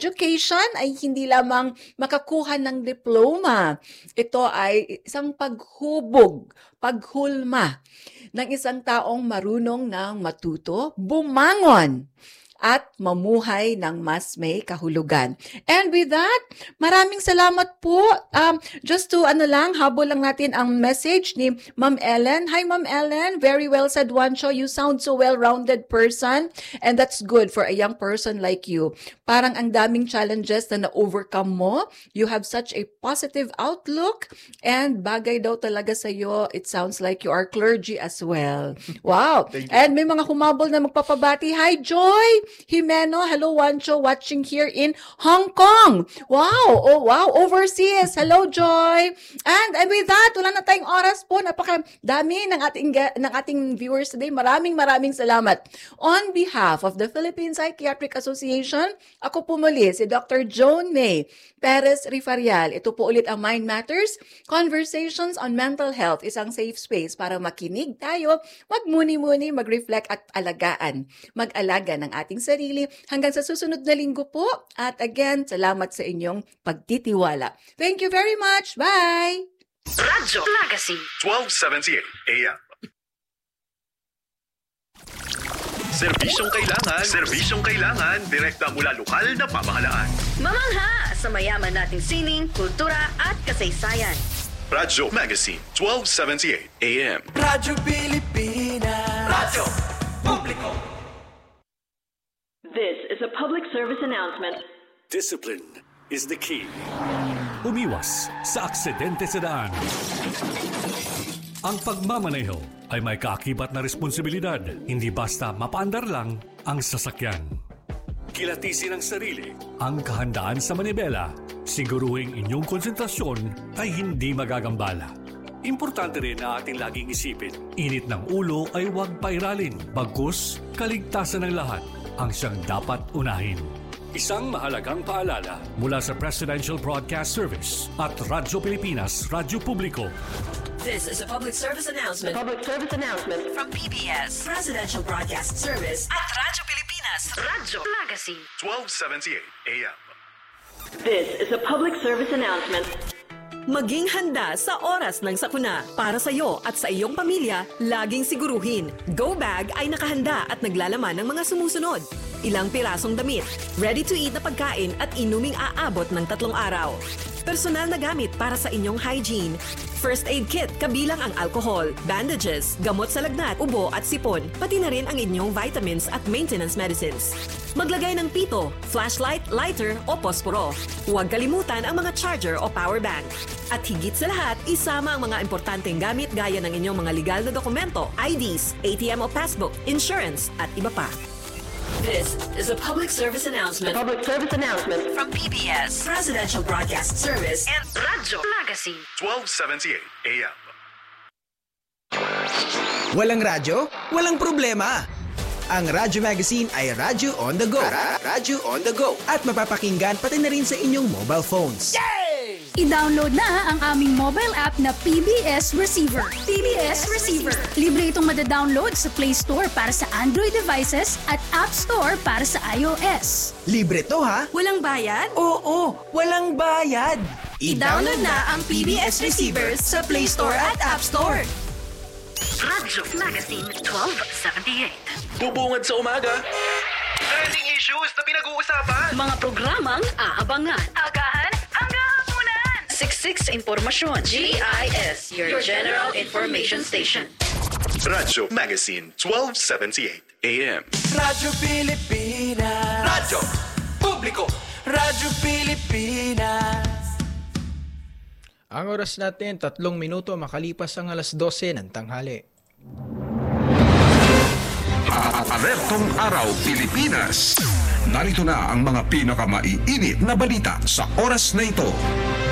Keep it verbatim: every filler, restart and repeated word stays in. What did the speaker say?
education ay hindi lamang makakuha ng diploma. Ito ay isang paghubog, paghulma ng isang taong marunong ng matuto, bumangon, at mamuhay ng mas may kahulugan. And with that, maraming salamat po. Um, just to ano lang, habol lang natin ang message ni Ma'am Ellen. Hi Ma'am Ellen, very well said, Juancho. You sound so well-rounded person, and that's good for a young person like you. Parang ang daming challenges na na-overcome mo. You have such a positive outlook, and bagay daw talaga sa'yo. It sounds like you are clergy as well. Wow. And may mga humabol na magpapabati. Hi Joy Jimeno, hello Juancho, watching here in Hong Kong. Wow, oh wow, overseas. Hello Joy. And, and with that, wala na tayong oras po. Napakadami ng ating ng ating viewers today. Maraming maraming salamat. On behalf of the Philippine Psychiatric Association, ako po muli si Doctor Joan May Perez Rifarial. Ito po ulit ang Mind Matters, Conversations on Mental Health, isang safe space para makinig tayo, magmuni-muni, mag-reflect at alagaan, mag-alaga ng ating sarili hanggang sa susunod na linggo po. At again, salamat sa inyong pagtitiwala. Thank you very much. Bye! Radyo Legacy twelve seventy-eight A M. Serbisyong kailangan, serbisyong kailangan, direkta mula lokal na pamahalaan. Mamangha sa mayaman nating sining, kultura at kasaysayan. Radyo Magazine twelve seventy-eight A M. Radyo Pilipinas. Radyo Publiko. This is a public service announcement. Discipline is the key. Umiwas sa aksidente sa daan. Ang pagmamaneho ay may kaakibat na responsibilidad. Hindi basta mapaandar lang ang sasakyan. Kilatisin ang sarili, ang kahandaan sa manibela. Siguruhing inyong konsentrasyon ay hindi magagambala. Importante rin na ating laging isipin, init ng ulo ay huwag pairalin. Bagkus, kaligtasan ng lahat ang siyang dapat unahin. Isang mahalagang paalala mula sa Presidential Broadcast Service at Radyo Pilipinas, Radyo Publiko. This is a public service announcement. Public service announcement from P B S, Presidential Broadcast Service at Radyo Pilipinas, Radyo Legacy twelve seventy-eight A M. This is a public service announcement. Maging handa sa oras ng sakuna. Para sa iyo at sa iyong pamilya, laging siguruhin. Go Bag ay nakahanda at naglalaman ng mga sumusunod. Ilang pirasong damit, ready-to-eat na pagkain at inuming aabot ng tatlong araw. Personal na gamit para sa inyong hygiene. First aid kit kabilang ang alcohol, bandages, gamot sa lagnat, ubo at sipon, pati na rin ang inyong vitamins at maintenance medicines. Maglagay ng pito, flashlight, lighter o posporo. Huwag kalimutan ang mga charger o power bank. At higit sa lahat, isama ang mga importanteng gamit gaya ng inyong mga legal na dokumento, I Ds, A T M o passbook, insurance at iba pa. This is a public service announcement. Public service announcement from P B S, Presidential Broadcast Service and Radyo Legacy twelve seventy-eight A M. Walang radyo? Walang problema. Ang Radyo Magazine ay Radyo on the go. Radyo on the go. At mapapakinggan pati na rin sa inyong mobile phones. Yay! I-download na ang aming mobile app na P B S Receiver. P B S Receiver. Libre itong madadownload sa Play Store para sa Android devices at App Store para sa iOS. Libre to ha? Walang bayad? Oo, walang bayad. I-download na ang P B S Receiver sa Play Store at App Store. Radyo Magazine twelve seventy-eight. Bubungad sa umaga. Trending issues na pinag-uusapan. Mga programang aabangan. Agahan hanggang hapunan. Siksik sa impormasyon. G I S, your, your General Information Station. Radyo Magazine twelve seventy-eight A M. Radyo Pilipinas. Radyo Publiko. Radyo Pilipinas. Ang oras natin, tatlong minuto makalipas ang alas dose ng tanghali. Alertong Araw Pilipinas. Narito na ang mga pinakamaiinit na balita sa oras na ito.